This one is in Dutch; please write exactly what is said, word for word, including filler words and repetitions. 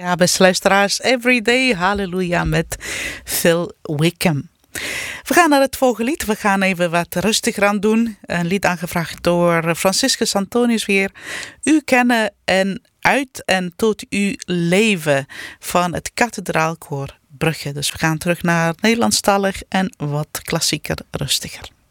Ja, beste luisteraars, Everyday Hallelujah met Phil Wickham. We gaan naar het volgende lied. We gaan even wat rustiger aan doen. Een lied aangevraagd door Franciscus Antonius weer. U kennen en uit en tot uw leven van het Kathedraalkoor Brugge. Dus we gaan terug naar Nederlandstalig en wat klassieker, rustiger.